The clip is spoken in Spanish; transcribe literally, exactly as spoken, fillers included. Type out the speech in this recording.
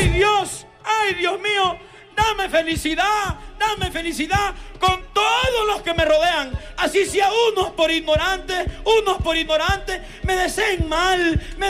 ¡Ay, Dios! ¡Ay, Dios mío! Dame felicidad, dame felicidad con todos los que me rodean. Así sea unos por ignorantes, unos por ignorantes, me deseen mal, me